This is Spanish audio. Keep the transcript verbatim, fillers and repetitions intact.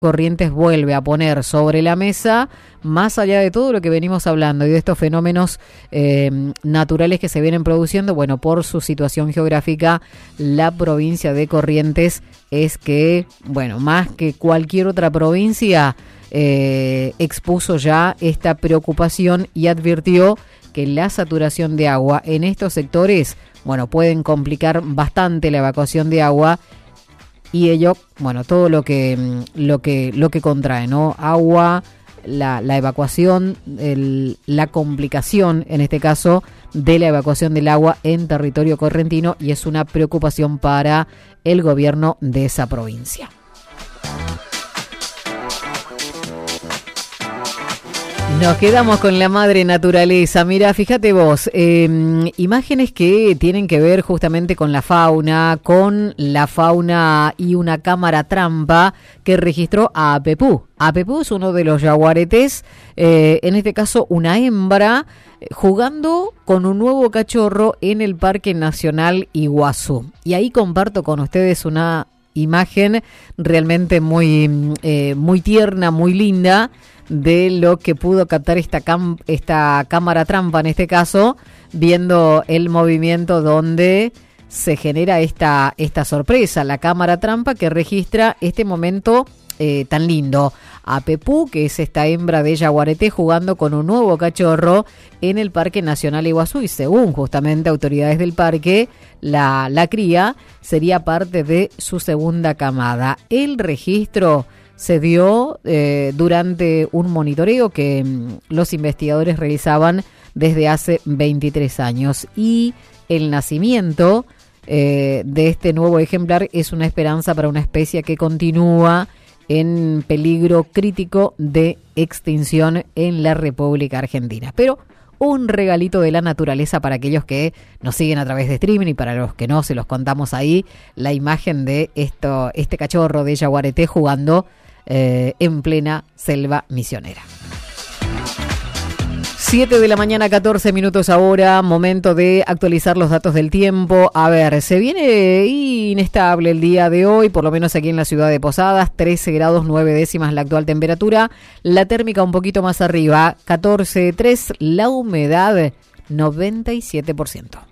Corrientes vuelve a poner sobre la mesa, más allá de todo lo que venimos hablando y de estos fenómenos eh, naturales que se vienen produciendo, bueno, por su situación geográfica, la provincia de Corrientes es que, bueno, más que cualquier otra provincia, eh, expuso ya esta preocupación y advirtió que la saturación de agua en estos sectores, bueno, pueden complicar bastante la evacuación de agua. Y ello, bueno, todo lo que lo que lo que contrae, ¿no? Agua, la, la evacuación, el, la complicación, en este caso, de la evacuación del agua en territorio correntino, y es una preocupación para el gobierno de esa provincia. Nos quedamos con la madre naturaleza. Mira, fíjate vos, eh, imágenes que tienen que ver justamente con la fauna, con la fauna y una cámara trampa que registró a Apepú. Apepú es uno de los yaguaretés, eh, en este caso una hembra, jugando con un nuevo cachorro en el Parque Nacional Iguazú. Y ahí comparto con ustedes una imagen realmente muy, eh, muy tierna, muy linda, de lo que pudo captar esta cam- esta cámara trampa, en este caso, viendo el movimiento donde se genera esta, esta sorpresa, la cámara trampa que registra este momento eh, tan lindo. Apepú, que es esta hembra de yaguareté jugando con un nuevo cachorro en el Parque Nacional Iguazú, y según justamente autoridades del parque, la, la cría sería parte de su segunda camada. El registro se dio eh, durante un monitoreo que mm, los investigadores realizaban desde hace veintitrés años, y el nacimiento eh, de este nuevo ejemplar es una esperanza para una especie que continúa en peligro crítico de extinción en la República Argentina. Pero un regalito de la naturaleza para aquellos que nos siguen a través de streaming, y para los que no, se los contamos ahí, la imagen de esto, este cachorro de yaguareté jugando Eh, en plena selva misionera. siete de la mañana, catorce minutos ahora, momento de actualizar los datos del tiempo. A ver, se viene inestable el día de hoy, por lo menos aquí en la ciudad de Posadas, trece grados nueve décimas la actual temperatura, la térmica un poquito más arriba, catorce coma tres, la humedad noventa y siete por ciento.